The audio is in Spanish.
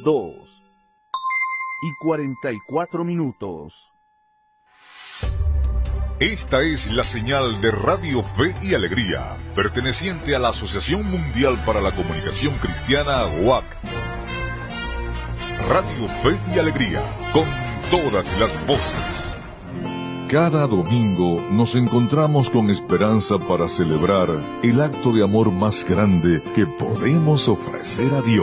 2:44. Esta es la señal de Radio Fe y Alegría, perteneciente a la Asociación Mundial para la Comunicación Cristiana, WAC. Radio Fe y Alegría, con todas las voces. Cada domingo nos encontramos con esperanza para celebrar el acto de amor más grande que podemos ofrecer a Dios.